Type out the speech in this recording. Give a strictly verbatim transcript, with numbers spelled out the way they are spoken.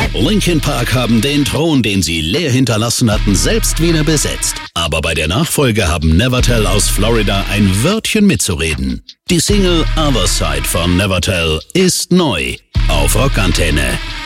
Linkin Park haben den Thron, den sie leer hinterlassen hatten, selbst wieder besetzt. Aber bei der Nachfolge haben Nevertell aus Florida ein Wörtchen mitzureden. Die Single Other Side von Nevertell ist neu auf Rockantenne.